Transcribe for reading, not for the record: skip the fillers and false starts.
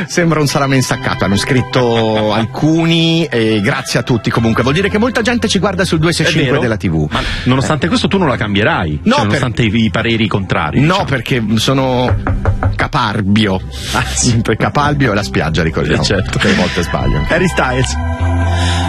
Sembra un salame insaccato, hanno scritto alcuni, e grazie a tutti comunque. Vuol dire che molta gente ci guarda sul 265 della TV. Ma nonostante questo tu non la cambierai? No, cioè, nonostante i pareri contrari? No, diciamo. perché sono caparbio. Sì. Capalbio è la spiaggia, ricordiamo. Certo. Che a volte sbaglio. Harry Styles.